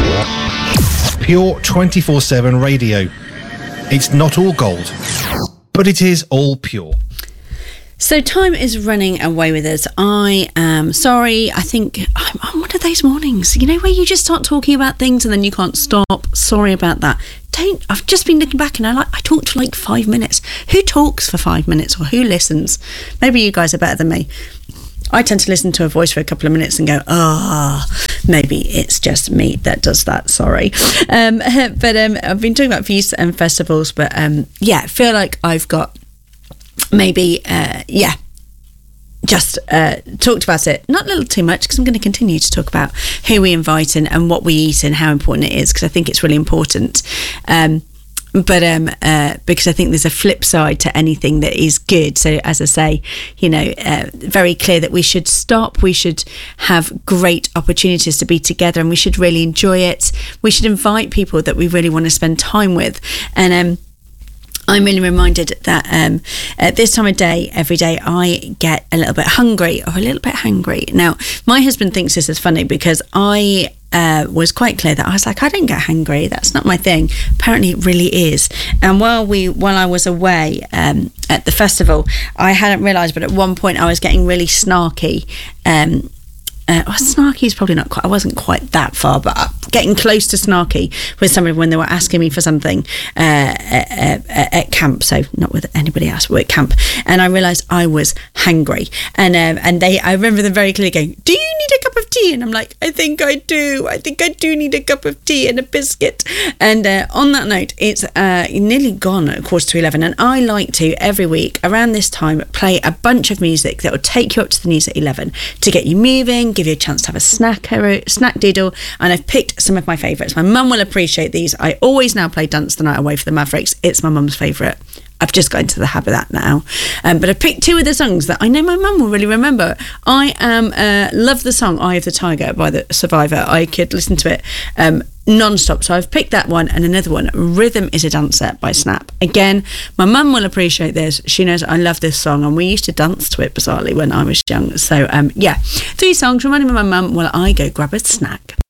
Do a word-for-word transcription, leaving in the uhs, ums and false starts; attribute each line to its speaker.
Speaker 1: Pure twenty-four seven radio. It's not all gold, but it is all pure.
Speaker 2: So time is running away with us. I am sorry. I think I'm on one of those mornings, you know, where you just start talking about things and then you can't stop. Sorry about that. Don't. I've just been looking back and I like I talked for like five minutes. Who talks for five minutes or who listens? Maybe you guys are better than me. I tend to listen to a voice for a couple of minutes and go, ah, oh, maybe it's just me that does that, sorry. Um, but um, I've been talking about feasts and festivals, but um, yeah, I feel like I've got maybe, uh, yeah, just uh, talked about it. Not a little too much, because I'm going to continue to talk about who we invite and, and what we eat and how important it is, because I think it's really important. Um But um, uh, because I think there's a flip side to anything that is good. So as I say, you know, uh, very clear that we should stop. We should have great opportunities to be together and we should really enjoy it. We should invite people that we really want to spend time with. And um, I'm really reminded that um, at this time of day, every day, I get a little bit hungry or a little bit hangry. Now, my husband thinks this is funny because I... Uh, was quite clear that I was like, I don't get hangry. That's not my thing. Apparently, it really is. And while we, while I was away um, at the festival, I hadn't realised, but at one point I was getting really snarky. Um, uh, well, snarky is probably not quite. I wasn't quite that far, but getting close to snarky with somebody when they were asking me for something uh, at, at, at camp. So not with anybody else, but at camp. And I realised I was hangry. And um, and they, I remember them very clearly going, "Do you need a cup of tea?" And I'm like, I think I do. I think I do need a cup of tea and a biscuit. And uh, on that note, it's uh, nearly gone at quarter to eleven. And I like to, every week around this time, play a bunch of music that will take you up to the news at eleven to get you moving, give you a chance to have a snack, a snack diddle. And I've picked some of my favourites. My mum will appreciate these. I always now play Dance the Night Away for the Mavericks. It's my mum's favourite. I've just got into the habit of that now. Um, but I picked two of the songs that I know my mum will really remember. I am uh, love the song Eye of the Tiger by the Survivor. I could listen to it um, non-stop. So I've picked that one and another one, Rhythm is a Dancer by Snap. Again, my mum will appreciate this. She knows I love this song and we used to dance to it bizarrely when I was young. So um, yeah, three songs reminding me of my mum while I go grab a snack.